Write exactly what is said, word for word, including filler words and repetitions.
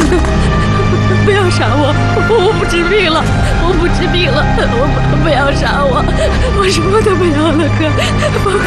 不要杀我，我不治病了，我不治病了，我不不要杀我，我什么都不要了，哥，放